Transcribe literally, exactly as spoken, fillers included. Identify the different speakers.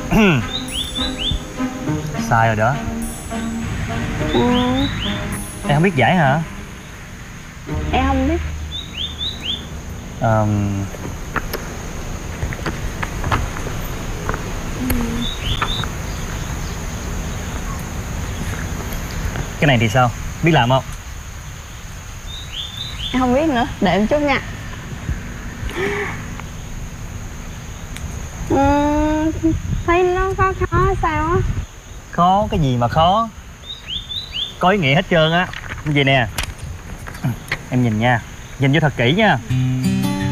Speaker 1: Sai rồi đó.
Speaker 2: Ừ.
Speaker 1: Em không biết giải hả?
Speaker 2: Em không biết.
Speaker 1: um... Cái này thì sao? Biết làm không?
Speaker 2: Em không biết nữa, đợi em chút nha. Uhm, thấy nó khó khó sao á?
Speaker 1: Khó cái gì mà khó, có ý nghĩa hết trơn á. Như vậy nè, em nhìn nha, nhìn cho thật kỹ nha.